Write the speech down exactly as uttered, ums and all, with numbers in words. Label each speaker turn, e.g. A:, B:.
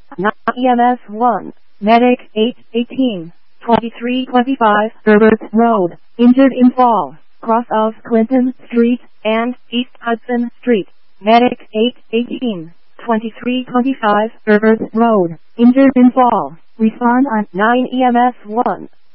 A: nine E M S one, Medic eight eighteen, twenty-three twenty-five Herbert Road, injured in fall, cross of Clinton Street and East Hudson Street. Medic eight eighteen, twenty-three twenty-five Herbert Road, injured in fall. Respond on nine E M S one.